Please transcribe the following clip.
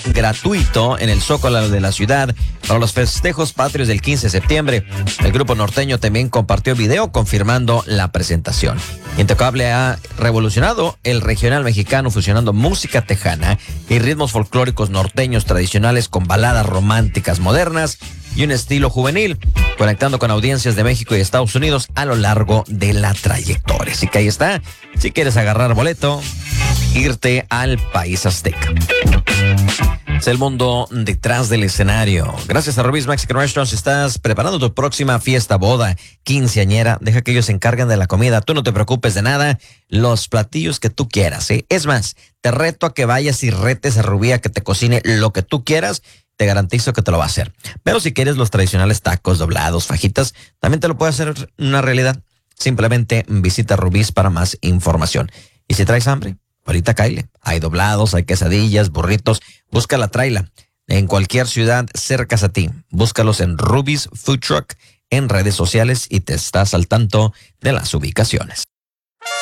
gratuito en el Zócalo de la ciudad para los festejos patrios del 15 de septiembre. El grupo norteño también compartió video confirmando la presentación. Intocable ha revolucionado el regional mexicano fusionando música tejana y ritmos folclóricos norteños tradicionales con baladas románticas modernas y un estilo juvenil, conectando con audiencias de México y Estados Unidos a lo largo de la trayectoria. Así que ahí está, si quieres agarrar boleto, irte al país azteca. Es el mundo detrás del escenario. Gracias a Rubí's Mexican Restaurant, si estás preparando tu próxima fiesta, boda, quinceañera, deja que ellos se encarguen de la comida. Tú no te preocupes de nada, los platillos que tú quieras, ¿eh? Es más, te reto a que vayas y retes a Rubí a que te cocine lo que tú quieras. Te garantizo que te lo va a hacer. Pero si quieres los tradicionales tacos, doblados, fajitas, también te lo puede hacer una realidad. Simplemente visita Rubí's para más información. Y si traes hambre, ahorita cáele. Hay doblados, hay quesadillas, burritos. Búscala, tráela. En cualquier ciudad cerca a ti. Búscalos en Rubí's Food Truck en redes sociales y te estás al tanto de las ubicaciones.